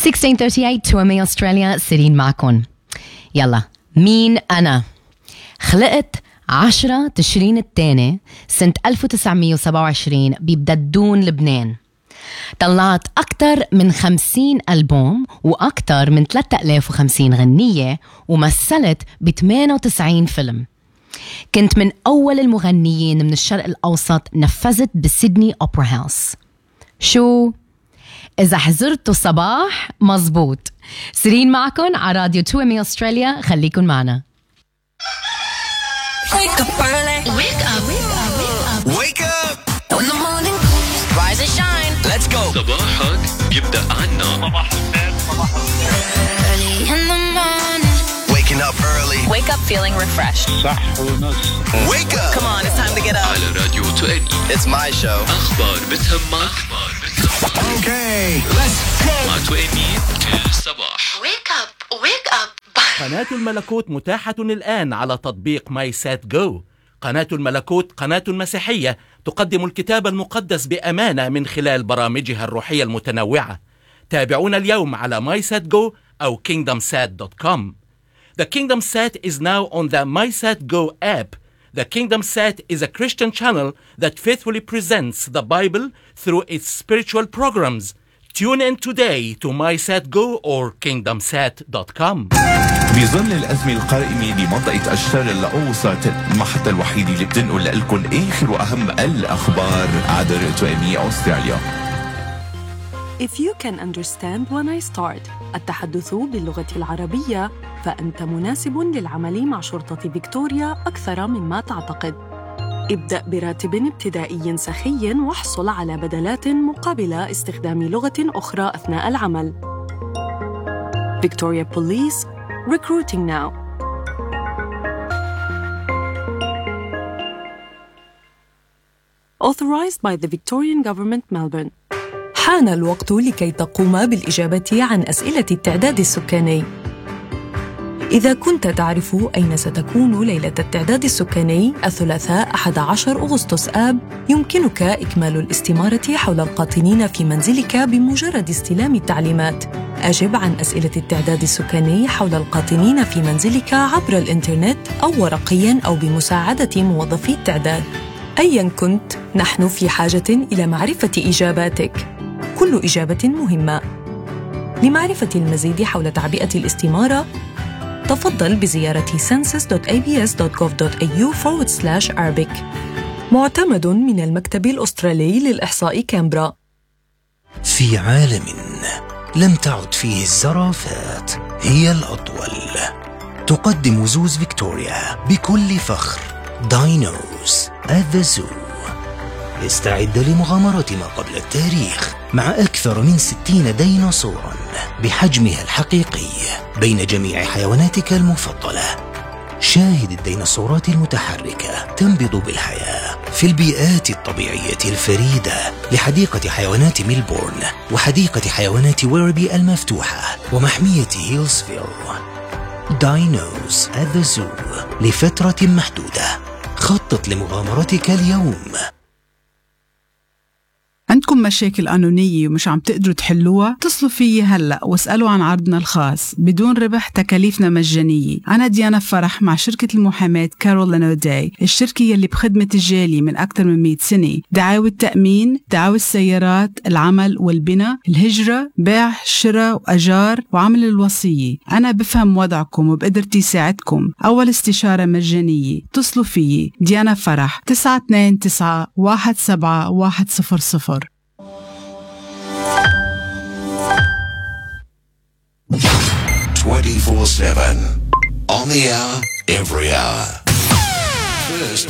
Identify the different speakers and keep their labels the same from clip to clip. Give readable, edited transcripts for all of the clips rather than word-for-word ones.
Speaker 1: 1638 2MA أستراليا، سيرين معكم. يلا، مين أنا؟ خلقت 10 تشرين الثاني سنة 1927 ببددون لبنان. طلعت أكتر من 50 ألبوم وأكتر من 3050 غنية، ومثلت ب 98 فيلم. كنت من أول المغنيين من الشرق الأوسط نفذت بسيدني أوبرا هاوس. شو؟ إذا حزرتوا صباح مزبوط. سيرين معكم على راديو 2MA أستراليا، خليكن معنا.
Speaker 2: Wake up early. Wake up. Wake up. Wake up.
Speaker 3: Wake up.
Speaker 2: When the morning comes, rise and shine.
Speaker 3: Let's go.
Speaker 4: صباحك يبدأ عنا.
Speaker 2: Early in the morning.
Speaker 3: Waking up early.
Speaker 2: Wake up feeling refreshed.
Speaker 3: Wake up.
Speaker 2: Come on, it's time to get up.
Speaker 4: على راديو 2MA.
Speaker 3: It's my show.
Speaker 4: أخبار بتهمك.
Speaker 3: Okay, let's go.
Speaker 4: مع 2MA كل صباح.
Speaker 2: Wake up. Wake up.
Speaker 5: قناة الملكوت متاحة الآن على تطبيق ماي سات جو. قناة الملكوت قناة مسيحية تقدم الكتاب المقدس بأمانة من خلال برامجها الروحية المتنوعة. تابعونا اليوم على MySatGo أو KingdomSat.com. The KingdomSat is now on the MySatGo app. The KingdomSat is a Christian channel that faithfully presents the Bible through its spiritual programs. Tune in today to MySatGo or KingdomSat.com.
Speaker 6: بظل الأزمة القائمة بمنطقة الشرق الأوسط، المحطة الوحيدة اللي بتنقل لكم آخر وأهم الأخبار عبر 2MA أستراليا.
Speaker 7: If you can understand when I start التحدث باللغة العربية، فأنت مناسب للعمل مع شرطة فيكتوريا أكثر مما تعتقد. ابدأ براتب ابتدائي سخي واحصل على بدلات مقابل استخدام لغة أخرى أثناء العمل. Victoria Police, recruiting now. Authorized by the Victorian Government, Melbourne. حان الوقت لكي تقوم بالإجابة عن أسئلة التعداد السكاني. إذا كنت تعرف أين ستكون ليلة التعداد السكاني الثلاثاء 11 أغسطس آب، يمكنك إكمال الاستمارة حول القاطنين في منزلك بمجرد استلام التعليمات. أجب عن أسئلة التعداد السكاني حول القاطنين في منزلك عبر الإنترنت أو ورقياً أو بمساعدة موظفي التعداد. أياً كنت، نحن في حاجة إلى معرفة إجاباتك. كل إجابة مهمة. لمعرفة المزيد حول تعبئة الاستمارة، تفضل بزيارة census.abs.gov.au/Arabic. معتمد من المكتب الأسترالي للإحصاء كامبرا.
Speaker 8: في عالم لم تعد فيه الزرافات هي الأطول، تقدم زوز فيكتوريا بكل فخر داينوز at the Zoo. استعد لمغامرة ما قبل التاريخ مع أكثر من 60 ديناصوراً بحجمها الحقيقي بين جميع حيواناتك المفضلة. شاهد الديناصورات المتحركة تنبض بالحياة في البيئات الطبيعية الفريدة لحديقة حيوانات ميلبورن وحديقة حيوانات ويربي المفتوحة ومحمية هيلسفيل. داينوز at the Zoo لفترة محدودة. خطط لمغامرتك اليوم.
Speaker 9: عندكم مشاكل قانونية ومش عم تقدروا تحلوها؟ اتصلوا فيي هلأ واسألوا عن عرضنا الخاص بدون ربح، تكاليفنا مجانية. أنا ديانا فرح مع شركة المحاماة كارول لانوداي، الشركة يلي بخدمة الجالية من أكثر من 100 سنة. دعاوى التأمين، دعاوى السيارات، العمل والبناء، الهجرة، بيع، شراء وأجار، وعمل الوصية. أنا بفهم وضعكم وبقدرتي ساعدكم. أول استشارة مجانية. اتصلوا فيي ديانا فرح 929-17100.
Speaker 3: 24/7 on the hour, every hour. First.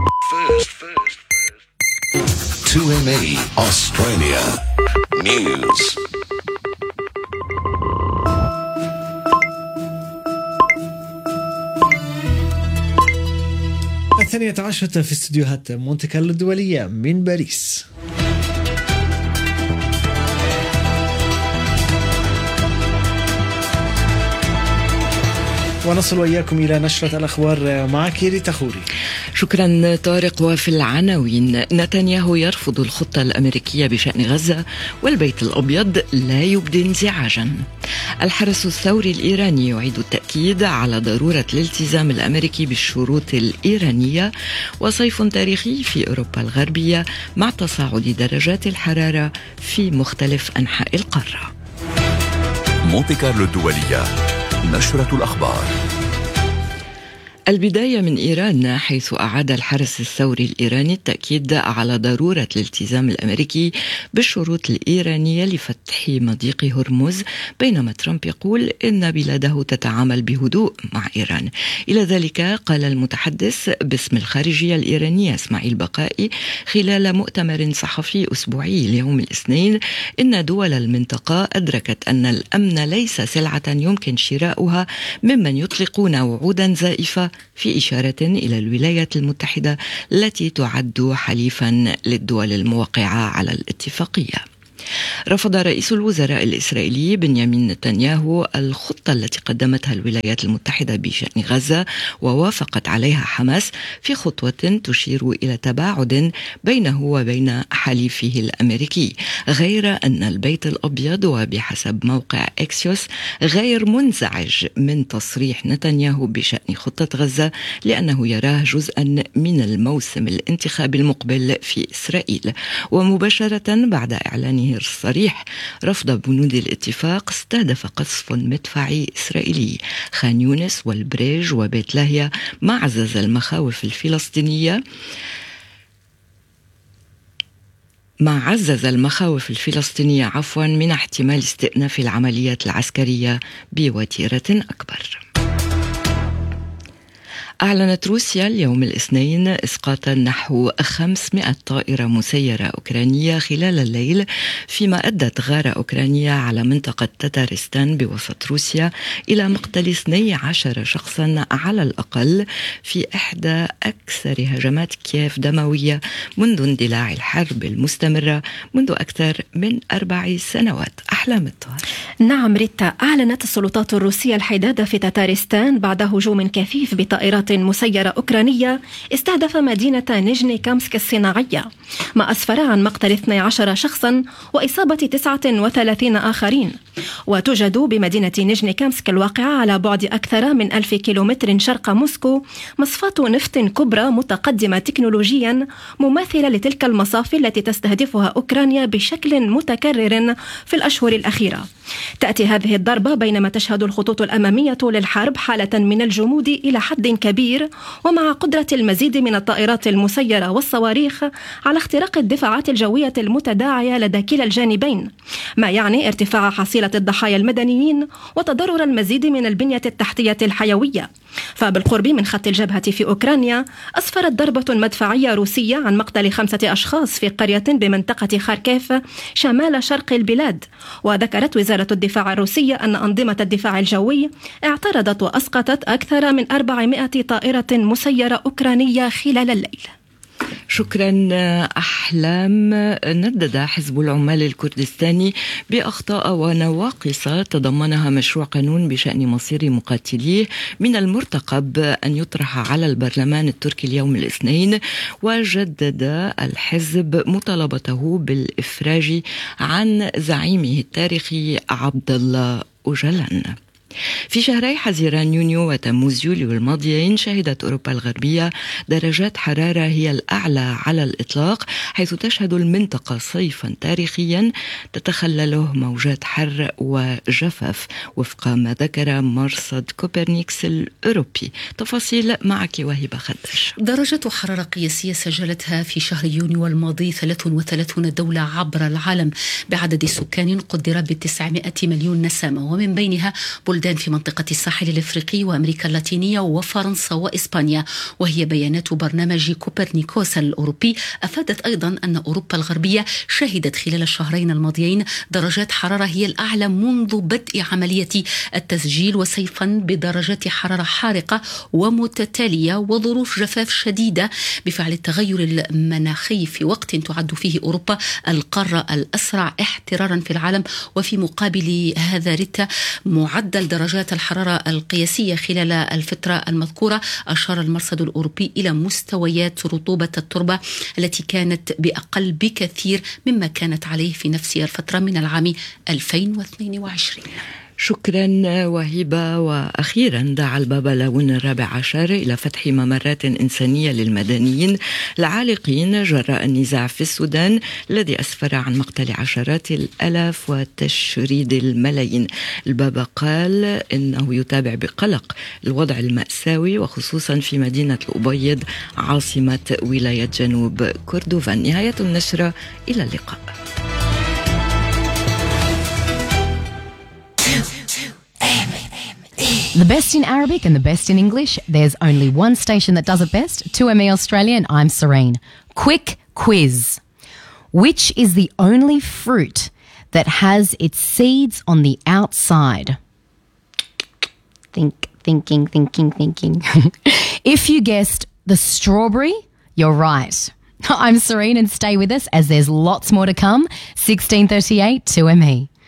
Speaker 3: 2MA Australia News.
Speaker 10: الثانية عشرة في استديوهات مونتي كارلو الدولية من باريس. ونصل وإياكم إلى نشرة الأخبار معك ريتا خوري.
Speaker 11: شكرا طارق. وفي العناوين: نتنياهو يرفض الخطة الأمريكية بشأن غزة، والبيت الأبيض لا يبدي انزعاجا. الحرس الثوري الإيراني يعيد التأكيد على ضرورة الالتزام الأمريكي بالشروط الإيرانية. وصيف تاريخي في أوروبا الغربية مع تصاعد درجات الحرارة في مختلف أنحاء القارة.
Speaker 6: مونتي كارلو الدولية، نشرة الأخبار.
Speaker 11: البداية من إيران، حيث أعاد الحرس الثوري الإيراني التأكيد على ضرورة الالتزام الأمريكي بالشروط الإيرانية لفتح مضيق هرمز، بينما ترامب يقول إن بلاده تتعامل بهدوء مع إيران. إلى ذلك قال المتحدث باسم الخارجية الإيرانية إسماعيل بقائي خلال مؤتمر صحفي أسبوعي اليوم الاثنين إن دول المنطقة أدركت أن الأمن ليس سلعة يمكن شراؤها ممن يطلقون وعودا زائفة، في إشارة إلى الولايات المتحدة التي تعد حليفا للدول الموقعة على الاتفاقية. رفض رئيس الوزراء الإسرائيلي بنيامين نتنياهو الخطة التي قدمتها الولايات المتحدة بشأن غزة ووافقت عليها حماس، في خطوة تشير إلى تباعد بينه وبين حليفه الأمريكي، غير أن البيت الأبيض وبحسب موقع إكسيوس غير منزعج من تصريح نتنياهو بشأن خطة غزة، لأنه يراه جزءا من الموسم الانتخابي المقبل في إسرائيل. ومباشرة بعد إعلانه الصريح رفض بنود الاتفاق، استهدف قصف مدفعي إسرائيلي خان يونس والبريج وبيت لاهيا، ما عزز المخاوف الفلسطينية من احتمال استئناف العمليات العسكرية بوتيرة أكبر. أعلنت روسيا اليوم الاثنين إسقاط نحو 500 طائرة مسيرة أوكرانية خلال الليل، فيما أدت غارة أوكرانية على منطقة تتارستان بوسط روسيا إلى مقتل 12 شخصا على الأقل، في إحدى أكثر هجمات كييف دموية منذ اندلاع الحرب المستمرة منذ أكثر من 4 سنوات. أحلام الطاهر.
Speaker 12: نعم ريتا، أعلنت السلطات الروسية الحداد في تتارستان بعد هجوم كثيف بطائرات مسيرة أوكرانية استهدف مدينة نيجني كامسك الصناعية، ما أسفر عن مقتل 12 شخصا وإصابة 39 آخرين. وتوجد بمدينة نيجني كامسك الواقعة على بعد أكثر من 1000 كيلومتر شرق موسكو مصفاة نفط كبرى متقدمة تكنولوجيا مماثلة لتلك المصافي التي تستهدفها أوكرانيا بشكل متكرر في الأشهر الأخيرة. تأتي هذه الضربة بينما تشهد الخطوط الأمامية للحرب حالة من الجمود إلى حد كبير، ومع قدرة المزيد من الطائرات المسيرة والصواريخ على اختراق الدفاعات الجوية المتداعية لدى كلا الجانبين، ما يعني ارتفاع حصيلة الضحايا المدنيين وتضرر المزيد من البنية التحتية الحيوية. فبالقرب من خط الجبهة في أوكرانيا أسفرت ضربة مدفعية روسية عن مقتل 5 أشخاص في قرية بمنطقة خاركيف شمال شرق البلاد. وذكرت وزارة الدفاع الروسية أن أنظمة الدفاع الجوي اعترضت وأسقطت أكثر من 400 طائرة مسيرة أوكرانية خلال الليل.
Speaker 11: شكرا أحلام. ندد حزب العمال الكردستاني بأخطاء ونواقص تضمنها مشروع قانون بشأن مصير مقاتليه من المرتقب أن يطرح على البرلمان التركي اليوم الاثنين. وجدد الحزب مطالبته بالإفراج عن زعيمه التاريخي عبد الله أوجلان. في شهري حزيران يونيو وتموز يوليو الماضيين شهدت أوروبا الغربية درجات حرارة هي الأعلى على الإطلاق، حيث تشهد المنطقة صيفا تاريخيا تتخلله موجات حر وجفاف وفق ما ذكر مرصد كوبرنيكس الأوروبي. تفاصيل معك وهبة خدش.
Speaker 13: درجة حرارة قياسية سجلتها في شهر يونيو الماضي 33 دولة عبر العالم بعدد سكان قدر ب900 مليون نسمة، ومن بينها بلدان في منطقة الساحل الأفريقي وأمريكا اللاتينية وفرنسا وإسبانيا. وهي بيانات برنامج كوبرنيكوس الأوروبي أفادت أيضا أن أوروبا الغربية شهدت خلال الشهرين الماضيين درجات حرارة هي الأعلى منذ بدء عملية التسجيل، وصيفا بدرجات حرارة حارقة ومتتالية وظروف جفاف شديدة بفعل التغير المناخي في وقت تعد فيه أوروبا القارة الأسرع احترارا في العالم. وفي مقابل هذا ريتا معدل درجات الحرارة القياسية خلال الفترة المذكورة، أشار المرصد الأوروبي إلى مستويات رطوبة التربة التي كانت بأقل بكثير مما كانت عليه في نفس الفترة من العام 2022.
Speaker 11: شكرا وهبة. وأخيرا دعا البابا لاون الرابع عشر إلى فتح ممرات إنسانية للمدنيين العالقين جراء النزاع في السودان الذي أسفر عن مقتل عشرات الآلاف وتشريد الملايين. البابا قال إنه يتابع بقلق الوضع المأساوي وخصوصا في مدينة الأبيض عاصمة ولاية جنوب كردوفان. نهاية النشرة، إلى اللقاء.
Speaker 1: The best in Arabic and the best in English. There's only one station that does it best, 2ME Australia, and I'm Serene. Quick quiz. Which is the only fruit that has its seeds on the outside? Thinking. If you guessed the strawberry, you're right. I'm Serene, and stay with us as there's lots more to come. 16:38 2ME.